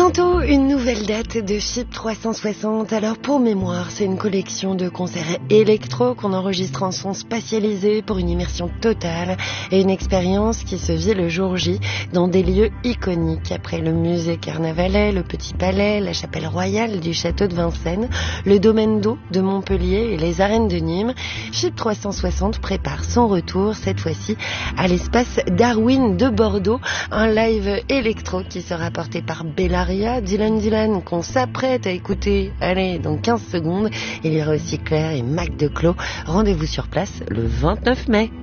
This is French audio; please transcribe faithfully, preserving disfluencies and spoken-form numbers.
Bientôt une nouvelle date de Chypre trois cent soixante. Alors pour mémoire, c'est une collection de concerts électro qu'on enregistre en son spatialisé pour une immersion totale et une expérience qui se vit le jour J dans des lieux iconiques. Après le musée Carnavalet, le Petit Palais, la chapelle royale du château de Vincennes, le domaine d'eau de Montpellier et les arènes de Nîmes, Chypre trois cent soixante prépare son retour cette fois-ci à l'espace Darwin de Bordeaux, un live électro qui sera porté par Bellaria, Dylan Dylan, qu'on s'apprête à écouter, allez, dans quinze secondes. Il y aura aussi Claire et Mac Declos. Rendez-vous sur place le vingt-neuf mai.